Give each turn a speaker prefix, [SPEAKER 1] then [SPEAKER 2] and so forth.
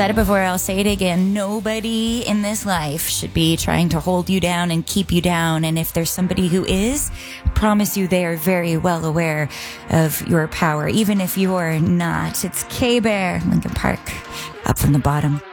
[SPEAKER 1] said it before, I'll say it again. Nobody in this life should be trying to hold you down and keep you down. And if there's somebody who is, I promise you they are very well aware of your power, even if you're not. It's K-Bear, Linkin Park, Up from the Bottom.